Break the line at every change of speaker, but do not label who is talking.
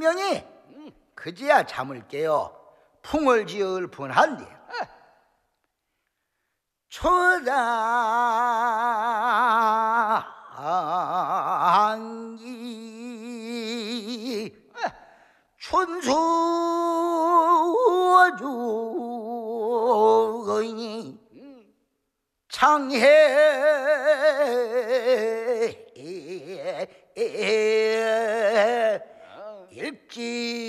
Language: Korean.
분명히 그제야 잠을 깨어 풍을 지을 뻔한데 초당이 춘수주의 창해 일지